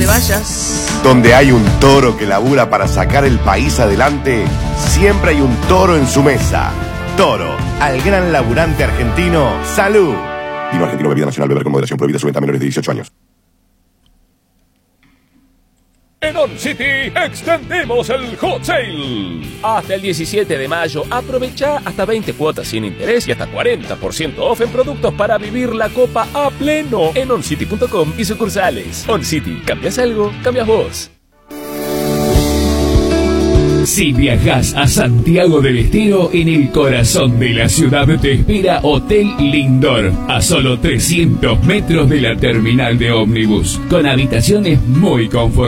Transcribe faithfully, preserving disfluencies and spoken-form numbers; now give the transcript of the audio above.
vayas. Donde hay un toro que labura para sacar el país adelante, siempre hay un toro en su mesa. Toro, al gran laburante argentino, ¡salud! Vino argentino, bebida nacional, beber con moderación, prohibida su venta a menores de dieciocho años. En On City extendimos el Hot Sale. Hasta el diecisiete de mayo, aprovecha hasta veinte cuotas sin interés y hasta cuarenta por ciento off en productos para vivir la copa a pleno en oncity punto com y sucursales. On City, ¿cambias algo? Cambias vos. Si viajas a Santiago del Estero, en el corazón de la ciudad te espera Hotel Lindor, a solo trescientos metros de la terminal de ómnibus, con habitaciones muy confortables.